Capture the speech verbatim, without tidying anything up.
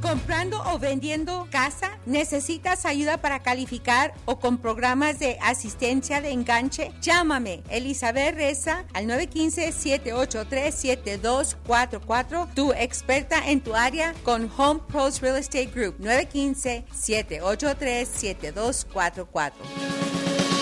¿Comprando o vendiendo casa? ¿Necesitas ayuda para calificar o con programas de asistencia de enganche? Llámame, Elizabeth Reza, al nueve uno cinco, siete ocho tres, siete dos cuatro cuatro, tu experta en tu área con Home Pros Real Estate Group, nueve uno cinco, siete ocho tres, siete dos cuatro cuatro.